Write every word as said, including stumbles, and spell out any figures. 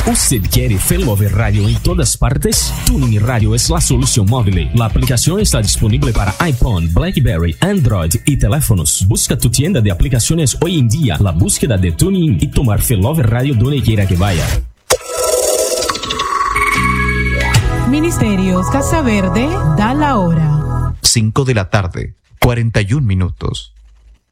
¿Usted quiere Failover Radio en todas partes? Tuning Radio es la solución móvil. La aplicación está disponible para iPhone, BlackBerry, Android y teléfonos. Busca tu tienda de aplicaciones hoy en día, la búsqueda de Tuning y tomar Failover Radio donde quiera que vaya. Ministerios Casa Verde da la hora. cinco de la tarde, cuarenta y un minutos.